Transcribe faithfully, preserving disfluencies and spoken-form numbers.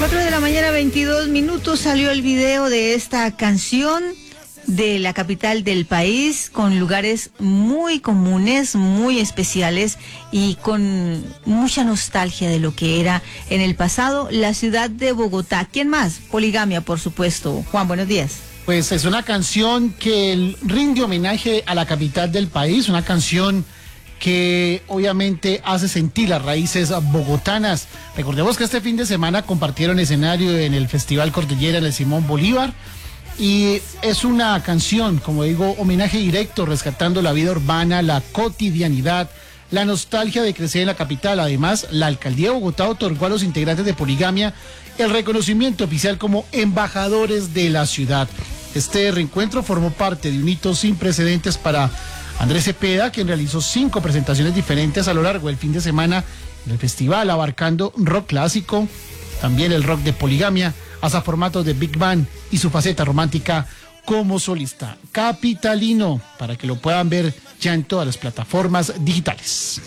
cuatro de la mañana, veintidós minutos, salió el video de esta canción de la capital del país, con lugares muy comunes, muy especiales y con mucha nostalgia de lo que era en el pasado la ciudad de Bogotá. ¿Quién más? Poligamia, por supuesto. Juan, buenos días. Pues es una canción que rinde homenaje a la capital del país, una canción que obviamente hace sentir las raíces bogotanas. Recordemos que este fin de semana compartieron escenario en el Festival Cordillera en el Simón Bolívar, y es una canción, como digo, homenaje directo, rescatando la vida urbana, la cotidianidad, la nostalgia de crecer en la capital. Además, la alcaldía de Bogotá otorgó a los integrantes de Poligamia el reconocimiento oficial como embajadores de la ciudad. Este reencuentro formó parte de un hito sin precedentes para Andrés Cepeda, quien realizó cinco presentaciones diferentes a lo largo del fin de semana en el festival, abarcando rock clásico, también el rock de Poligamia, hasta formatos de Big Band y su faceta romántica como solista. Capitalino, para que lo puedan ver ya en todas las plataformas digitales.